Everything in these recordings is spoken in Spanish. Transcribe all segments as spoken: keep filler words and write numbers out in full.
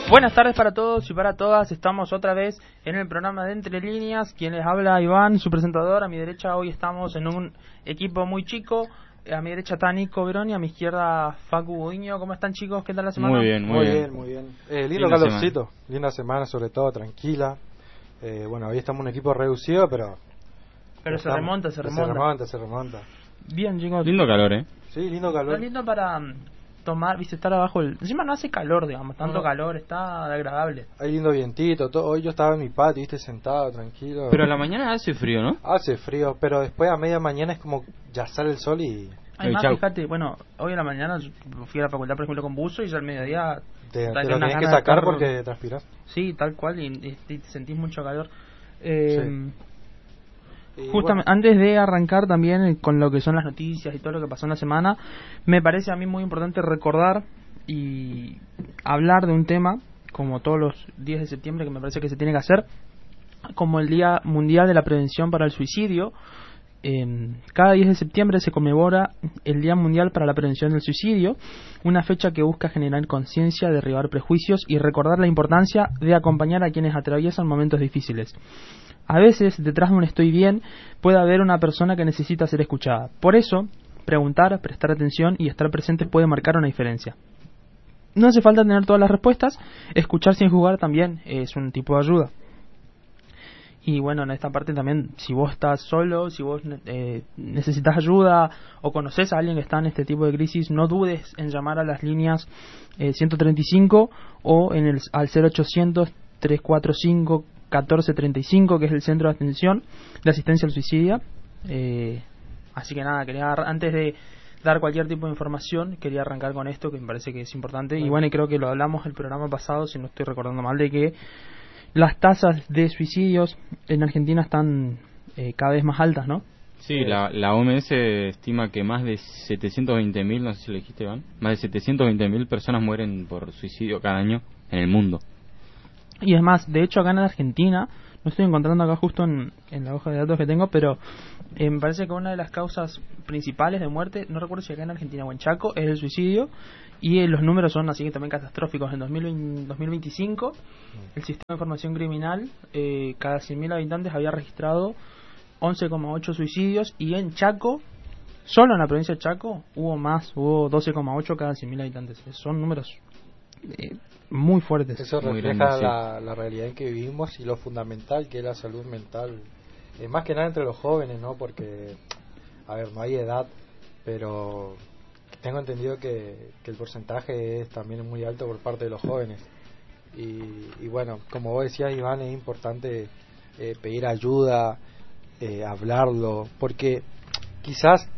Buenas tardes para todos y para todas. Estamos otra vez en el programa de Entre Líneas. Quien les habla, Iván, su presentador. A mi derecha hoy estamos en un equipo muy chico. A mi derecha está Nico Verón y a mi izquierda Facu Budiño. ¿Cómo están, chicos? ¿Qué tal la semana? Muy bien, muy, muy bien. bien. Muy bien, eh, lindo Linda calorcito, semana. linda semana sobre todo, tranquila. Eh, bueno, hoy estamos en un equipo reducido, pero... Pero se estamos. remonta, se remonta. Se remonta, se remonta. Bien, chicos. Lindo calor, ¿eh? Sí, lindo calor. Está lindo para um, tomar, viste, estar abajo. El... Encima no hace calor, digamos, tanto No, no. calor, está agradable. Hay lindo vientito, todo. Hoy yo estaba en mi patio, viste, sentado, tranquilo. Pero a la mañana hace frío, ¿no? Hace frío, pero después a media mañana es como ya sale el sol y... Además, chau. fíjate, bueno, hoy a la mañana fui a la facultad, por ejemplo, con buzo y ya al mediodía... Te, tenía te lo unas tenés que ganas de sacar estar- porque transpiras. Sí, tal cual, y, y- y te sentís mucho calor. Eh, Sí. Y Justamente, bueno, antes de arrancar también eh, con lo que son las noticias y todo lo que pasó en la semana, me parece a mí muy importante recordar y hablar de un tema, como todos los días de septiembre, que me parece que se tiene que hacer, como el Día Mundial de la Prevención para el Suicidio. Eh, cada diez de septiembre se conmemora el Día Mundial para la Prevención del Suicidio, una fecha que busca generar conciencia, derribar prejuicios y recordar la importancia de acompañar a quienes atraviesan momentos difíciles. A veces, detrás de un estoy bien, puede haber una persona que necesita ser escuchada. Por eso, preguntar, prestar atención y estar presente puede marcar una diferencia. No hace falta tener todas las respuestas, escuchar sin juzgar también es un tipo de ayuda. Y bueno, en esta parte también, si vos estás solo, si vos eh, necesitas ayuda o conoces a alguien que está en este tipo de crisis, no dudes en llamar a las líneas eh, ciento treinta y cinco o en el, al cero ochocientos, trescientos cuarenta y cinco, catorce treinta y cinco, que es el centro de atención de asistencia al suicidio. Eh, así que nada, quería antes de dar cualquier tipo de información, quería arrancar con esto que me parece que es importante. Y bueno, y creo que lo hablamos el programa pasado, si no estoy recordando mal, de que las tasas de suicidios en Argentina están eh, cada vez más altas, ¿no? Sí, la, la O M S estima que más de setecientos veinte mil, no sé si lo dijiste, Iván, más de setecientos veinte mil personas mueren por suicidio cada año en el mundo. Y es más, de hecho acá en Argentina, no estoy encontrando acá justo en, en la hoja de datos que tengo, pero eh, me parece que una de las causas principales de muerte, no recuerdo si acá en Argentina o en Chaco, es el suicidio, y eh, los números son así que también catastróficos. En dos mil veinte, dos mil veinticinco, el Sistema de Información Criminal, eh, cada cien mil habitantes había registrado once coma ocho suicidios, y en Chaco, solo en la provincia de Chaco, hubo más, hubo doce coma ocho cada cien mil habitantes. Son números eh, muy fuertes. eso Muy refleja grande, sí. la, la realidad en que vivimos y lo fundamental que es la salud mental. Eh, más que nada entre los jóvenes, ¿no? Porque, a ver, no hay edad, pero tengo entendido que, que el porcentaje es también muy alto por parte de los jóvenes. Y, y bueno, como vos decías, Iván, es importante eh, pedir ayuda, eh, hablarlo, porque quizás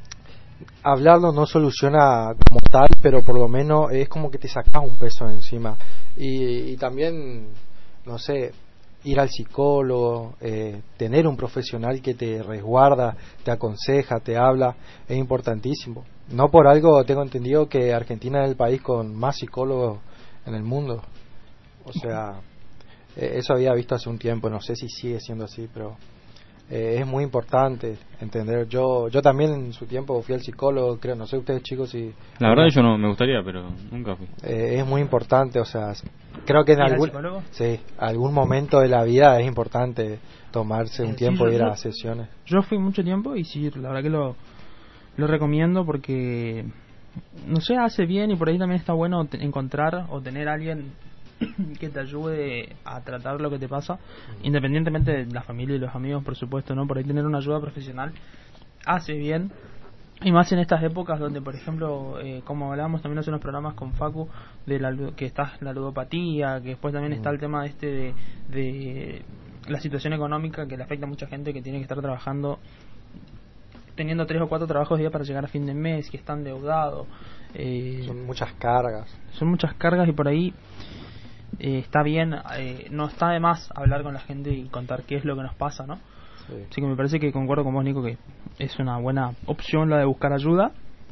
hablarlo no soluciona como tal, pero por lo menos es como que te sacas un peso de encima. Y, y también, no sé, ir al psicólogo, eh, tener un profesional que te resguarda, te aconseja, te habla, es importantísimo. No por algo tengo entendido que Argentina es el país con más psicólogos en el mundo. O sea, eh, eso había visto hace un tiempo, no sé si sigue siendo así, pero eh, es muy importante entender. Yo yo también en su tiempo fui al psicólogo, creo, no sé ustedes chicos si... La verdad yo no me gustaría, pero nunca fui. Eh, es muy importante, o sea, creo que en ¿Ir al algún psicólogo? sí, algún momento de la vida es importante tomarse un Sí, tiempo yo- y ir yo- a sesiones. Yo fui mucho tiempo y sí, la verdad que lo, lo recomiendo porque, no sé, hace bien y por ahí también está bueno te- encontrar o tener a alguien que te ayude a tratar lo que te pasa, independientemente de la familia y los amigos, por supuesto, ¿no? Por ahí tener una ayuda profesional hace bien. Y más en estas épocas donde, por ejemplo, eh, como hablábamos también hace unos programas con Facu, de la, lu- que está la ludopatía, que después también está el tema este de, de la situación económica que le afecta a mucha gente que tiene que estar trabajando, teniendo tres o cuatro trabajos día para llegar a fin de mes, que están endeudados. Eh, Son muchas cargas. son muchas cargas y por ahí eh, está bien, eh, no está de más hablar con la gente y contar qué es lo que nos pasa, ¿no? Sí. Así que me parece que concuerdo con vos, Nico, que es una buena opción la de buscar ayuda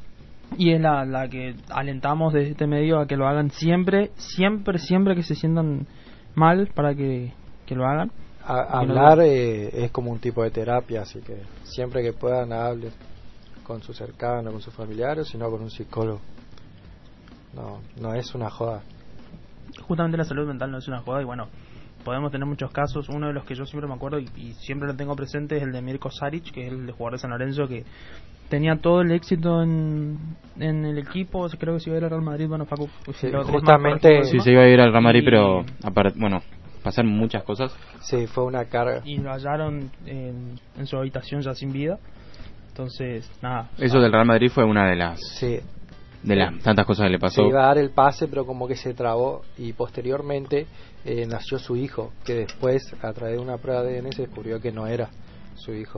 y es la, la que alentamos desde este medio a que lo hagan siempre, siempre, siempre que se sientan mal para que, que lo hagan. A- Que no hablar duele. eh, es como un tipo de terapia, así que siempre que puedan hablen con sus cercanos, con sus familiares, sino con un psicólogo. No, no es una joda. justamente la salud mental no es una joda y bueno, podemos tener muchos casos. Uno de los que yo siempre me acuerdo y, y siempre lo tengo presente es el de Mirko Saric, que es el de jugador de San Lorenzo, que tenía todo el éxito en, en el equipo. Creo que se iba a ir al Real Madrid. Bueno, Facu, sí, lo justamente más sí se iba a ir al Real Madrid, y, pero aparte, bueno, pasaron muchas cosas. Sí, fue una carga. Y lo hallaron en, en su habitación ya sin vida. Entonces, nada. Eso del Real Madrid fue una de las Sí. de las tantas cosas que le pasó. Se iba a dar el pase, pero como que se trabó y posteriormente eh, nació su hijo, que después, a través de una prueba de A D N, se descubrió que no era su hijo.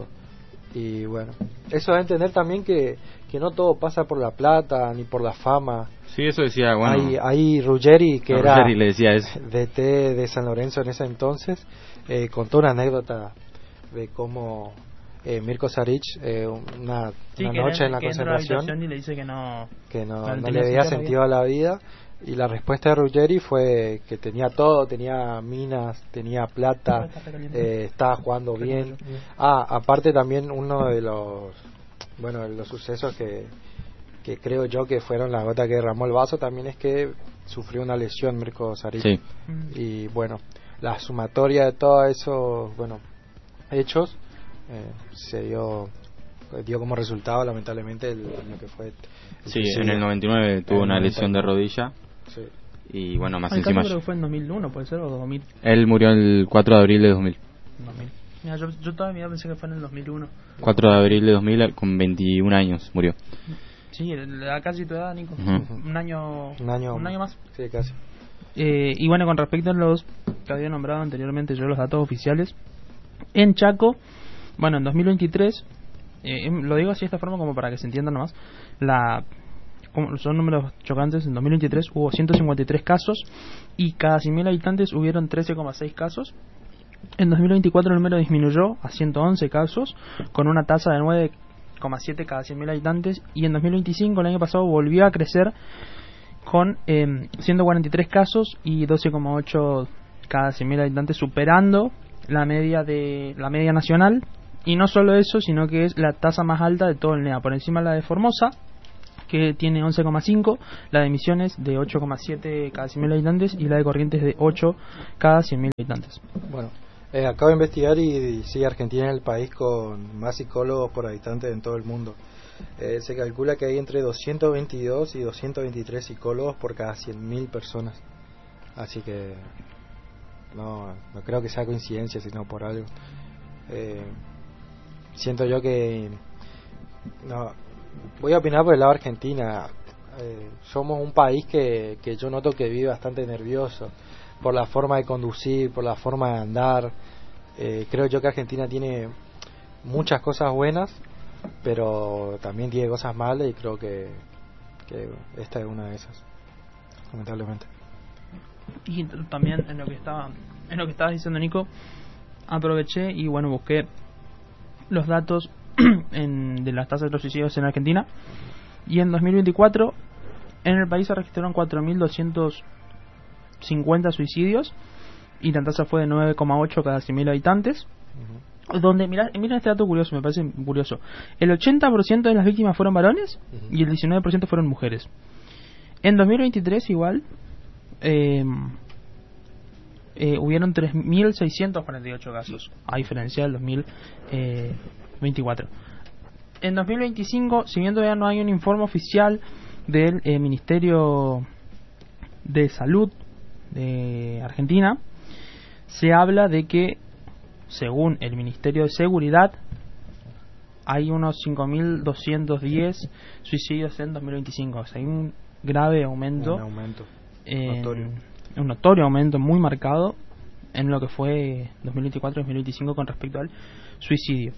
Y bueno, eso da a entender también que, que no todo pasa por la plata ni por la fama. Sí, eso decía, bueno. Hay, hay Ruggeri, que no, era Ruggeri le decía eso. D T de San Lorenzo en ese entonces, eh, contó una anécdota de cómo eh, Mirko Saric, eh, una, sí, una que noche era, en la que concentración, y le dice que no, que no, no, no le veía sentido a la vida. Y la respuesta de Ruggeri fue que tenía todo, tenía minas, tenía plata, eh, estaba jugando bien. Ah, aparte también uno de los, bueno, de los sucesos que, que creo yo que fueron la gota que derramó el vaso también es que sufrió una lesión Mirko Saric. Sí. Y bueno, la sumatoria de todos esos, bueno, hechos eh, se dio dio como resultado lamentablemente el, lo que fue el sí, suicidio. en el noventa y nueve tuvo En una el lesión de rodilla. Sí. Y bueno, más el encima caso creo que fue en dos mil uno, puede ser, o dos mil. Él murió el cuatro de abril de dos mil. dos mil. Mira, yo, yo toda mi vida pensé que fue en el dos mil uno. cuatro de abril de dos mil, con veintiún años murió. Sí, le da casi tu edad, Nico. Uh-huh. Un año Un año, un año más. Sí, casi. Eh, y bueno, con respecto a los que había nombrado anteriormente yo, los datos oficiales, en Chaco, bueno, en dos mil veintitrés, eh, lo digo así de esta forma como para que se entienda nomás, la, como son números chocantes, en dos mil veintitrés hubo ciento cincuenta y tres casos y cada cien mil habitantes hubieron trece coma seis casos. En dos mil veinticuatro el número disminuyó a ciento once casos, con una tasa de nueve coma siete cada cien mil habitantes, y en dos mil veinticinco, el año pasado, volvió a crecer con eh, ciento cuarenta y tres casos y doce coma ocho cada cien mil habitantes, superando la media de la media nacional. Y no solo eso, sino que es la tasa más alta de todo el N E A, por encima de la de Formosa, que tiene once coma cinco, la de Misiones de ocho coma siete cada cien mil habitantes y la de Corrientes de ocho cada cien mil habitantes. Bueno, eh, acabo de investigar y, y sí, Argentina es el país con más psicólogos por habitante en todo el mundo. Eh, se calcula que hay entre doscientos veintidós y doscientos veintitrés psicólogos por cada cien mil personas. Así que no, no creo que sea coincidencia, sino por algo. Eh, siento yo que no, voy a opinar por el lado de Argentina. Eh, somos un país que, que yo noto que vive bastante nervioso por la forma de conducir, por la forma de andar. Eh, creo yo que Argentina tiene muchas cosas buenas, pero también tiene cosas malas, y creo que, que esta es una de esas, lamentablemente. Y también en lo que estaba en lo que estabas diciendo, Nico, aproveché y bueno, busqué los datos en, de las tasas de los suicidios en Argentina, y en dos mil veinticuatro en el país se registraron cuatro mil doscientos cincuenta suicidios y la tasa fue de nueve coma ocho cada cien mil habitantes. Uh-huh. Donde, mira, mira este dato curioso, me parece curioso. El ochenta por ciento de las víctimas fueron varones, uh-huh, y el diecinueve por ciento fueron mujeres. En dos mil veintitrés igual eh, eh, hubieron tres mil seiscientos cuarenta y ocho casos, a diferencia del dos mil veinticuatro. En dos mil veinticinco, si bien todavía no hay un informe oficial del eh, Ministerio de Salud de Argentina, se habla de que, según el Ministerio de Seguridad, hay unos cinco mil doscientos diez suicidios en dos mil veinticinco. O sea, hay un grave aumento, un aumento en, notorio. un notorio aumento muy marcado en lo que fue dos mil veinticuatro dos mil veinticinco con respecto al suicidio.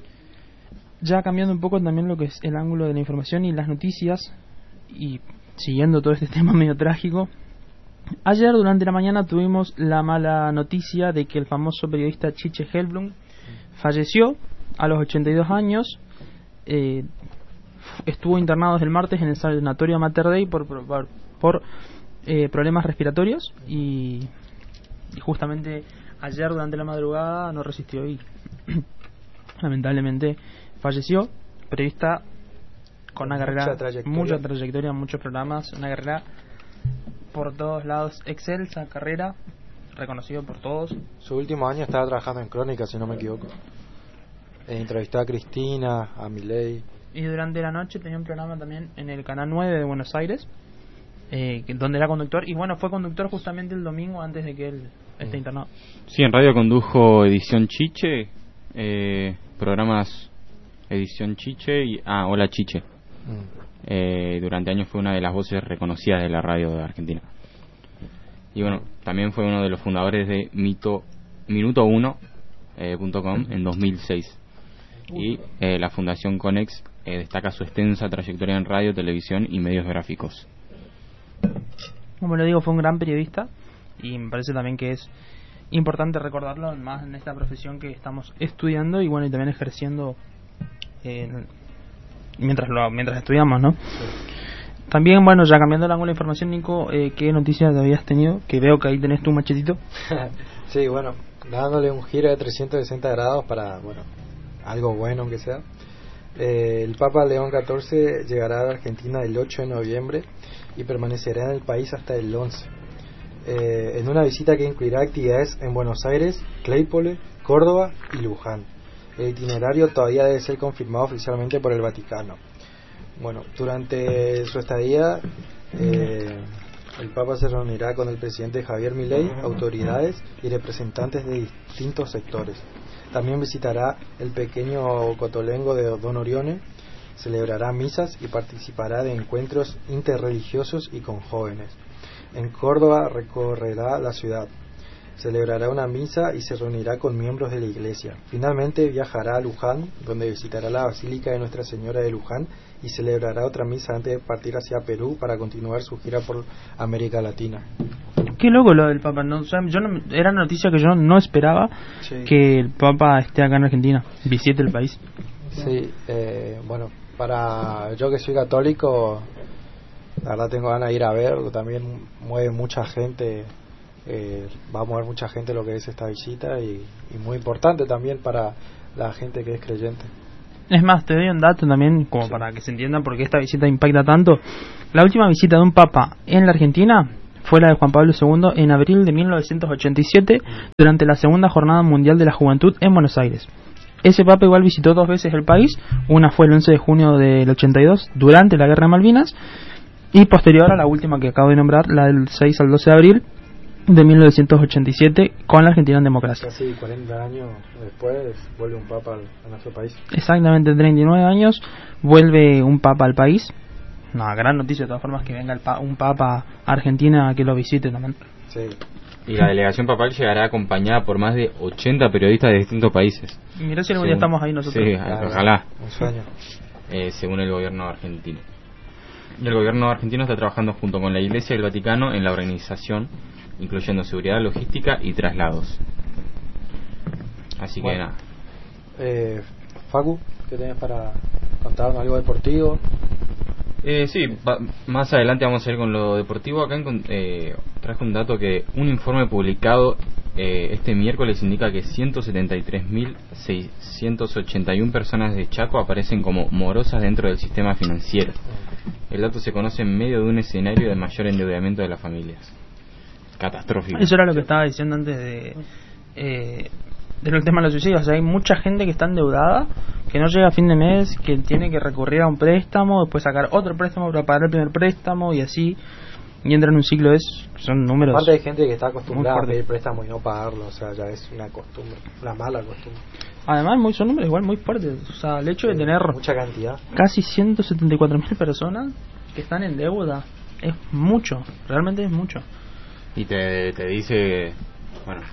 Ya cambiando un poco también lo que es el ángulo de la información y las noticias, y siguiendo todo este tema medio trágico, ayer durante la mañana tuvimos la mala noticia de que el famoso periodista Chiche Helblum falleció a los ochenta y dos años. Eh, estuvo internado desde el martes en el sanatorio Mater Dei por, por, por eh, problemas respiratorios, y, y justamente ayer durante la madrugada no resistió y lamentablemente falleció. Periodista con una carrera, mucha trayectoria. mucha trayectoria, muchos programas, una carrera por todos lados, excelsa carrera, reconocido por todos. Su último año estaba trabajando en Crónica, si no me equivoco. Eh, entrevistó a Cristina, a Milei. Y durante la noche tenía un programa también en el Canal nueve de Buenos Aires, eh, donde era conductor, y bueno, fue conductor justamente el domingo antes de que él esté internado. Sí, en radio condujo Edición Chiche, eh, programas Edición Chiche y... Ah, Hola Chiche. Mm. Eh, durante años fue una de las voces reconocidas de la radio de Argentina. Y bueno, también fue uno de los fundadores de Mito, Minuto uno punto com en dos mil seis. Y eh, la Fundación Conex eh, destaca su extensa trayectoria en radio, televisión y medios gráficos. Como lo digo, fue un gran periodista y me parece también que es importante recordarlo más en esta profesión que estamos estudiando y bueno, y también ejerciendo eh, mientras lo mientras estudiamos, ¿no? Sí. También, bueno, ya cambiando el ángulo de información, Nico, eh, ¿qué noticias habías tenido? Que veo que ahí tenés tu machetito. Sí, bueno, dándole un giro de trescientos sesenta grados para, bueno, algo bueno aunque sea. Eh, el Papa León catorce llegará a la Argentina el ocho de noviembre y permanecerá en el país hasta el once. Eh, en una visita que incluirá actividades en Buenos Aires, Claypole, Córdoba y Luján. El itinerario todavía debe ser confirmado oficialmente por el Vaticano. Bueno, durante su estadía, eh, el Papa se reunirá con el presidente Javier Milei, autoridades y representantes de distintos sectores. También visitará el pequeño Cotolengo de Don Orione, celebrará misas y participará de encuentros interreligiosos y con jóvenes. En Córdoba recorrerá la ciudad, celebrará una misa y se reunirá con miembros de la iglesia. Finalmente viajará a Luján, donde visitará la Basílica de Nuestra Señora de Luján y celebrará otra misa antes de partir hacia Perú para continuar su gira por América Latina. Qué loco lo del Papa, ¿no? O sea, yo no, era una noticia que yo no esperaba, sí, que el Papa esté acá en Argentina, visite el país. Sí, eh, bueno, para yo que soy católico, la verdad tengo ganas de ir a verlo, también mueve mucha gente, eh, va a mover mucha gente lo que es esta visita y, y muy importante también para la gente que es creyente. Es más, te doy un dato también como sí, para que se entienda por qué esta visita impacta tanto. La última visita de un Papa en la Argentina fue la de Juan Pablo segundo en abril de mil novecientos ochenta y siete durante la segunda Jornada Mundial de la Juventud en Buenos Aires. Ese Papa igual visitó dos veces el país, una fue el once de junio del ochenta y dos durante la Guerra de Malvinas y posterior a la última que acabo de nombrar, la del seis al doce de abril de mil novecientos ochenta y siete con la Argentina en democracia. Casi cuarenta años después vuelve un Papa a nuestro país. Exactamente, treinta y nueve años vuelve un Papa al país. Una gran noticia de todas formas que venga el pa- un Papa a Argentina a que lo visite también. Sí. Y la delegación papal llegará acompañada por más de ochenta periodistas de distintos países. Y mirá si algún día estamos ahí nosotros. Sí, claro, ojalá. Un sueño. Eh, según el gobierno argentino. Y el gobierno argentino está trabajando junto con la Iglesia y el Vaticano en la organización, incluyendo seguridad, logística y traslados. Así bueno, que nada. Eh, Facu, ¿qué tenés para contarnos algo deportivo? Eh, sí, va, más adelante vamos a ir con lo deportivo. Acá encont- eh, traje un dato que un informe publicado eh, este miércoles indica que ciento setenta y tres mil seiscientos ochenta y una personas de Chaco aparecen como morosas dentro del sistema financiero. El dato se conoce en medio de un escenario de mayor endeudamiento de las familias. Catastrófico. Eso era lo que estaba diciendo antes de eh, del tema de los suicidios. O sea, hay mucha gente que está endeudada, que no llega a fin de mes, que tiene que recurrir a un préstamo, después sacar otro préstamo para pagar el primer préstamo y así, y entra en un ciclo. Es son números. Aparte hay gente que está acostumbrada a pedir préstamo y no pagarlo, o sea, ya es una costumbre, una mala costumbre. Además, muy, son números igual muy fuertes. O sea, el hecho sí, de tener mucha cantidad, casi ciento setenta y cuatro mil personas que están en deuda, es mucho, realmente es mucho. Y te, te dice, bueno,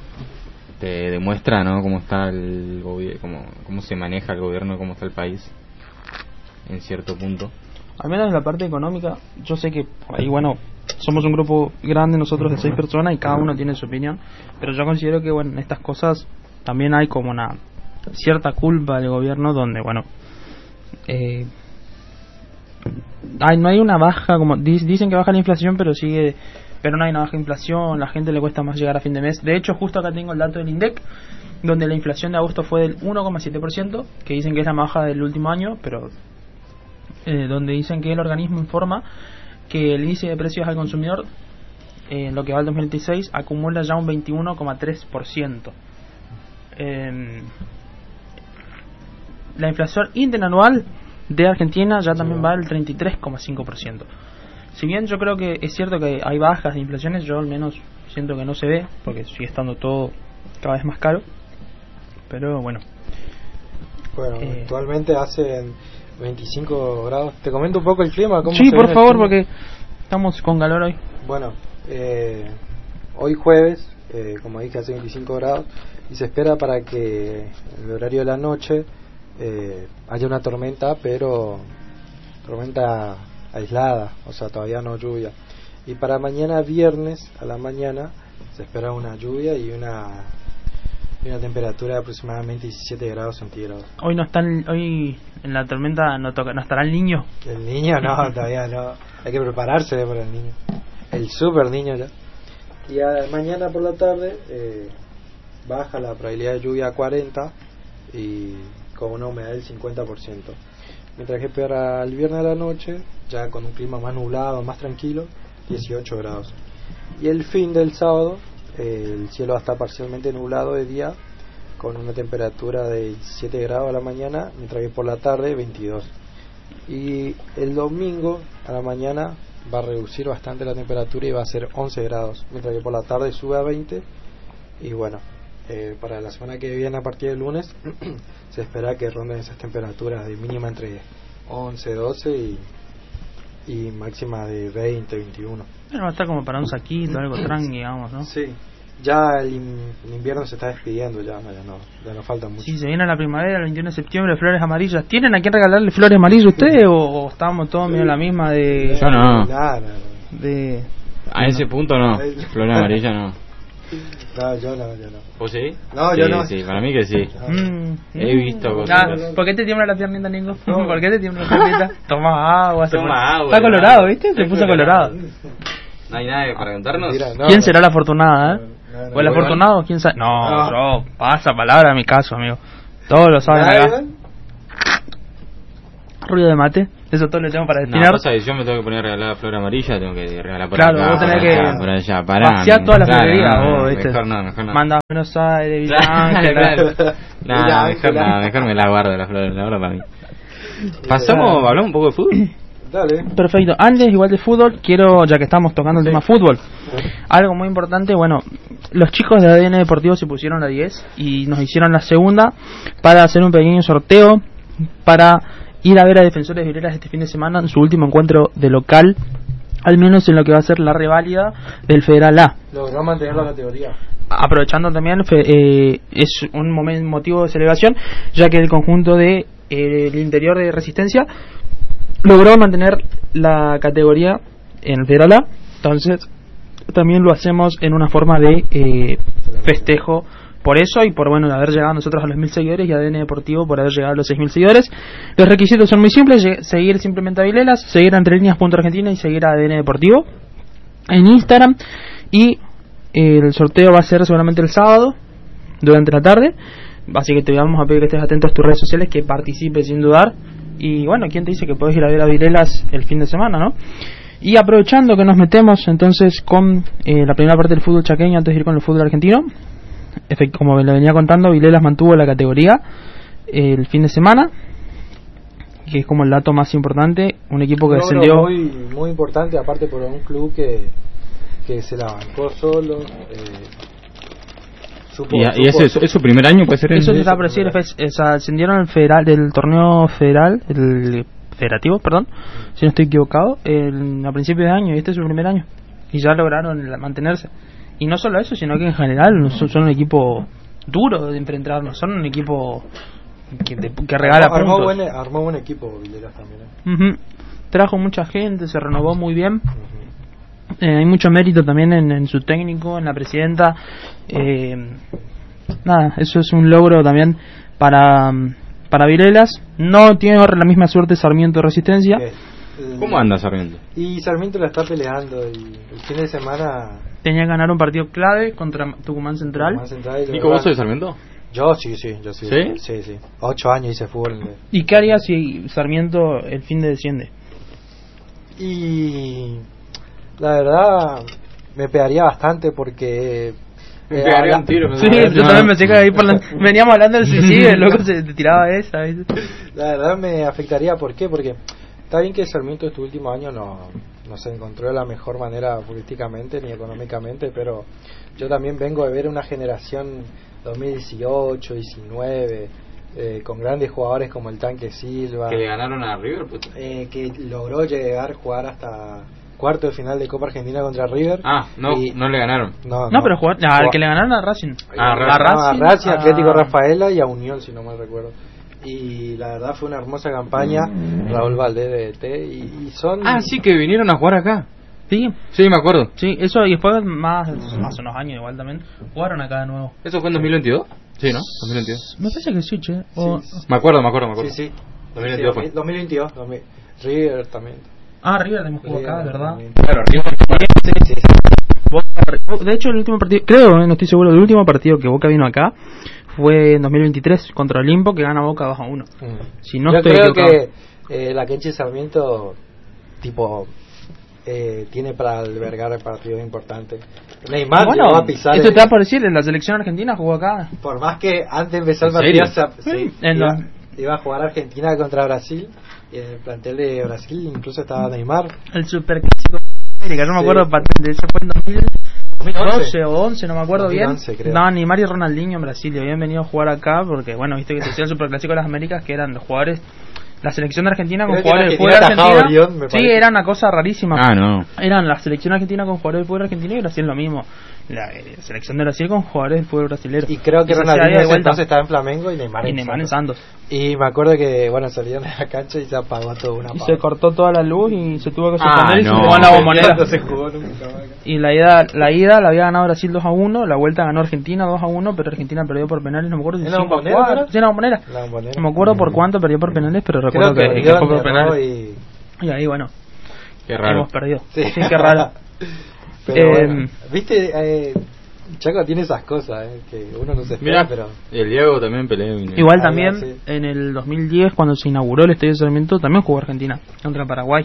te demuestra, ¿no?, cómo está el gobierno, cómo, cómo se maneja el gobierno, cómo está el país en cierto punto. Al menos en la parte económica, yo sé que ahí, bueno, somos un grupo grande nosotros de seis personas y cada uno tiene su opinión, pero yo considero que, bueno, en estas cosas también hay como una cierta culpa del gobierno donde, bueno, eh, hay, no hay una baja, como dicen que baja la inflación, pero sigue, pero no hay una baja inflación, la gente le cuesta más llegar a fin de mes. De hecho, justo acá tengo el dato del INDEC, donde la inflación de agosto fue del uno coma siete por ciento, que dicen que es la más baja del último año, pero eh, donde dicen que el organismo informa que el índice de precios al consumidor eh, en lo que va al dos mil veintiséis, acumula ya un veintiuno coma tres por ciento. Eh, la inflación interanual de Argentina ya también va al treinta y tres coma cinco por ciento. Si bien yo creo que es cierto que hay bajas de inflaciones, yo al menos siento que no se ve, porque sigue estando todo cada vez más caro. Pero bueno. Bueno, eh, actualmente hacen veinticinco grados. Te comento un poco el clima. ¿Cómo sí, se por viene el favor, clima? porque estamos con calor hoy. Bueno, eh, hoy jueves, eh, como dije, hace veinticinco grados y se espera para que en el horario de la noche eh, haya una tormenta, pero tormenta aislada, o sea, todavía no lluvia. Y para mañana viernes a la mañana se espera una lluvia y una y una temperatura de aproximadamente diecisiete grados centígrados. Hoy no están, hoy en la tormenta no toca, no estará el niño. El niño no, todavía no. Hay que prepararse para el niño. El super niño ya. Y a, mañana por la tarde eh, baja la probabilidad de lluvia a cuarenta y con una humedad del cincuenta por ciento. Mientras que para el viernes a la noche, ya con un clima más nublado, más tranquilo, dieciocho grados. Y el fin del sábado, eh, el cielo va a estar parcialmente nublado de día, con una temperatura de diecisiete grados a la mañana, mientras que por la tarde veintidós. Y el domingo a la mañana va a reducir bastante la temperatura y va a ser once grados, mientras que por la tarde sube a veinte. Y bueno, eh, para la semana que viene, a partir del lunes, se espera que ronden esas temperaturas de mínima entre once, doce y, y máxima de veinte, veintiuno. Bueno, va a estar como para un saquito, algo tranqui, digamos, ¿no? Sí, ya el, in- el invierno se está despidiendo, ya, ya no, ya no falta mucho. Sí, se viene la primavera, el veintiuno de septiembre, flores amarillas. ¿Tienen a quién regalarle flores amarillas ustedes o, o estamos todos medio en la misma de... Yo no. Nada, de A ese punto no. Flor amarilla no. no, yo no, yo no. ¿Vos sí? No, sí, yo no. Sí, para mí que sí. Mm, He visto mm. cosas. Ah, ¿por qué te tiembla la piernita, Nico? ¿Por qué te tiembla la piernita? Toma agua. se Toma pone- agua, Está hermano. colorado, ¿viste? Se Está puso colorado. colorado. ¿No hay nadie para contarnos? Mentira, no. ¿Quién será la afortunada, eh? No, no, ¿O el no. afortunado? ¿Quién sabe? No, No. yo, pasa palabra a mi caso, amigo. Todos lo saben acá. ¿Nada? Ruido de mate. Eso todo lo tengo para No, destinar. pasa que yo me tengo que poner a regalar flor amarilla, tengo que regalar por Claro, acá, vos tenés por que allá, por allá, pará. vaciar toda la claro, florería, no, vos, ¿viste? Mejor no, mejor no. Manda a Buenos Aires, Villa Claro, Ángela. claro. No, Mira, mejor Ángela. no, mejor me la guardo la flor, la verdad para mí. Pasamos, hablamos un poco de fútbol. Dale. Perfecto. Antes, igual de fútbol, quiero, ya que estamos tocando el Sí. tema fútbol, algo muy importante, bueno, los chicos de A D N Deportivo se pusieron la diez y nos hicieron la segunda para hacer un pequeño sorteo para ir a ver a Defensores de Vilelas este fin de semana en su último encuentro de local, al menos en lo que va a ser la reválida del Federal A. Logró mantener la categoría. Aprovechando también, fe- eh, es un momento, motivo de celebración, ya que el conjunto de eh, el interior de Resistencia logró mantener la categoría en el Federal A. Entonces también lo hacemos en una forma de eh, festejo por eso y por bueno haber llegado nosotros a los mil seguidores y A D N Deportivo por haber llegado a los seis mil seguidores. Los requisitos son muy simples: lleg- seguir simplemente a Vilelas, seguir a entre líneas punto argentina y seguir a A D N Deportivo en Instagram. Y eh, el sorteo va a ser seguramente el sábado durante la tarde, así que te vamos a pedir que estés atento a tus redes sociales, que participes sin dudar. Y bueno, ¿quién te dice que puedes ir a ver a Vilelas el fin de semana, no? Y aprovechando que nos metemos entonces con eh, la primera parte del fútbol chaqueño antes de ir con el fútbol argentino, Efe- como le venía contando, Vilelas mantuvo la categoría eh, el fin de semana, que es como el dato más importante. Un equipo que Logro descendió muy, muy importante, aparte por un club que, que se la bancó solo. Eh, supo- ¿Y, y supo- ese es, es su primer año, puede ser? Eso en- te estaba por decir, Efe, o sea, ascendieron el federal del torneo federal, el federativo, perdón, si no estoy equivocado, el, a principios de año, y este es su primer año, y ya lograron la- mantenerse. Y no solo eso, sino que en general no son, son un equipo duro de enfrentarnos, son un equipo que, de- que regala armó, armó puntos. buen, armó buen equipo Vilelas también. ¿eh? Ujú. Trajo mucha gente, se renovó muy bien. Ujú. Eh, hay mucho mérito también en, en su técnico, en la presidenta. Eh, nada, eso es un logro también para para Vilelas. No tiene ahora la misma suerte Sarmiento de Resistencia. Que, eh, ¿Cómo anda Sarmiento? Y Sarmiento la está peleando y el fin de semana. Tenía que ganar un partido clave contra Tucumán Central. Tucumán Central y lo Nico, ¿vos logra- sos de Sarmiento? Yo sí, sí, yo sí. ¿Sí? Sí, sí. Ocho años hice fútbol. en- ¿Y qué haría si Sarmiento el fin de desciende? Y la verdad, me pegaría bastante porque... Me pegaría un tiro. Sí, yo también me checa ahí por la... Veníamos hablando del suicidio, el loco se te tiraba esa. ¿Viste? La verdad me afectaría, ¿por qué? Porque está bien que Sarmiento este último año no, no se encontró de la mejor manera políticamente ni económicamente, pero yo también vengo de ver una generación dos mil dieciocho, diecinueve, eh, con grandes jugadores como el Tanque Silva. Que le ganaron a River, pues. Eh, que logró llegar a jugar hasta cuarto de final de Copa Argentina contra River. Ah, no, y, no le ganaron. No, no, no pero jugar, ah, al que le ganaron a Racing. Ah, a, Racing. a Racing, a... Atlético Rafaela y a Unión, si no mal recuerdo. Y la verdad fue una hermosa campaña. Raúl Valdés de D T y, y son... Ah, sí, que vinieron a jugar acá. Sí, Sí, me acuerdo. sí, eso y después más, hace unos años igual también, jugaron acá de nuevo. ¿Eso fue en dos mil veintidós? Sí, ¿no? dos mil veintidós. Me parece que sí, che. O... Sí, sí. Me acuerdo, me acuerdo, me acuerdo. Sí, sí. dos mil veintidós Sí, fue. dos mil veintidós. dos mil River también. Ah, River también jugó acá, River ¿verdad? también. Claro, River. Sí, sí, sí. Boca- de hecho, el último partido, creo, no estoy seguro, el último partido que Boca vino acá fue en dos mil veintitrés contra Olimpo, que gana Boca dos a uno. Mm. Si no Yo estoy creo equivocado. que eh, la Kenchi Sarmiento, tipo, eh, tiene para albergar partidos importantes. Neymar Bueno, llegó a pisar. esto el- te va a parecer, en la selección argentina jugó acá. Por más que antes de empezar el ¿En serio? partido, se- sí, En iba, los- iba a jugar Argentina contra Brasil. Y en el plantel de Brasil incluso estaba Neymar. El superclásico de América, no me Sí. acuerdo patente, eso fue en dos mil dos mil doce o once, no me acuerdo dos mil once, bien. creo. No, Neymar y Ronaldinho en Brasil, y habían venido a jugar acá porque, bueno, viste que se hacía el superclásico de las Américas, que eran los jugadores, la selección de Argentina con Creo que jugadores de en fútbol de Argentina atajaba Argentina. Orión, me Sí, parece. era una cosa rarísima. Ah, no. Eran la selección argentina con jugadores de fútbol argentino y Brasil lo mismo. La eh, selección de Brasil con jugadores de fútbol brasilero. Y creo que se hacía Ronaldinho ida y en ese vuelta. entonces estaba en Flamengo y Neymar Y en Neymar en Santos. Santos. Y me acuerdo que, bueno, salieron de la cancha y se apagó todo una Y pava. se cortó toda la luz y se tuvo que Ah, suspender y se no. jugó en la bombonera. No se jugó nunca más. Y la ida, la ida la había ganado Brasil dos a uno, la vuelta ganó Argentina dos a uno, pero Argentina perdió por penales, no me acuerdo si ¿En la cinco a Bombonera, cuatro. era? Sí, en la bombonera. La bombonera. No me acuerdo por cuánto perdió por penales, pero recuerdo Creo que, que, que Orión fue por erró penales. y... Y ahí, bueno, Qué raro. hemos perdido. Sí, Sí, qué raro. Pero Eh, bueno, viste, eh, Chaco tiene esas cosas, eh, que uno no se espera, Mira, pero... el Diego también peleó. y no. Igual Ah, también, sí. en el dos mil diez, cuando se inauguró el Estadio de Sarmiento, también jugó Argentina contra Paraguay.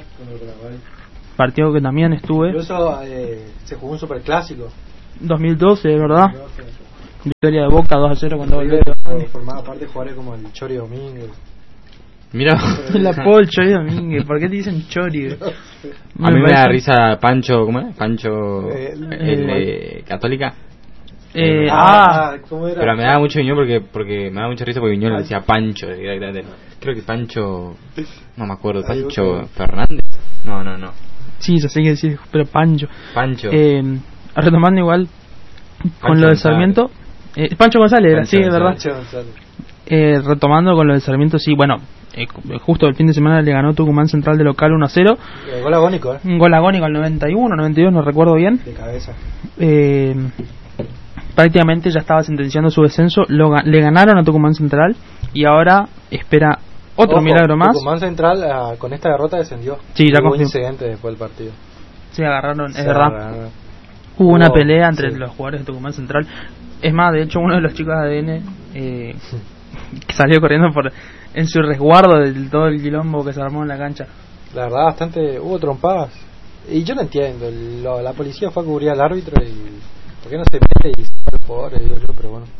Partido que también estuve. Incluso eh, se jugó un superclásico. dos mil doce, ¿verdad? Victoria de Boca dos a cero cuando volvió. Formaba parte de jugadores como el Chori Domínguez. Mira. La Paul Chori Domínguez, ¿por qué te dicen Chori? A mí me da risa Pancho, ¿cómo es? Pancho, Eh, el de Católica. Eh, ah, ¿cómo era? Pero me da mucho Viñón porque porque me da mucha risa porque Viñón le decía Pancho directamente. Creo que Pancho, no me acuerdo, Ahí Pancho busco. Fernández. No, no, no. sí, yo sé que decir, pero Pancho. Pancho. Eh, retomando igual con Pancho lo de González. Sarmiento. Eh, Pancho González, era, Pancho sí, es verdad. Pancho González. Eh, retomando con lo de Sarmiento, sí, bueno, eh, justo el fin de semana le ganó Tucumán Central de local uno a cero. Eh, gol agónico, ¿eh? Un gol agónico al noventa y uno, noventa y dos, no recuerdo bien. De cabeza. Eh, prácticamente ya estaba sentenciando su descenso. Lo, ga- le ganaron a Tucumán Central y ahora espera otro Ojo, milagro más. Tucumán Central ah, con esta derrota descendió. Sí, ya Hubo confirmó. incidente después del partido. Se agarraron, es Se verdad. agarraron. Hubo una Hubo- pelea entre sí. los jugadores de Tucumán Central. Es más, de hecho, uno de los chicos de A D N eh, salió corriendo por en su resguardo de todo el quilombo que se armó en la cancha. La verdad, bastante. Hubo trompadas. Y yo no entiendo. Lo- la policía fue a cubrir al árbitro y. ¿Por qué no se mete y se va al pobre? Digo yo, pero bueno.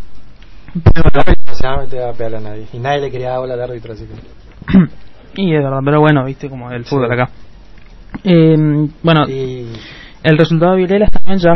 No se va a meter a pegarle a nadie. Y nadie le quería dar bola al árbitro, así que. Y es verdad, pero bueno, viste como el fútbol Sí. acá. Eh, bueno, Y. el resultado de Vilelas también ya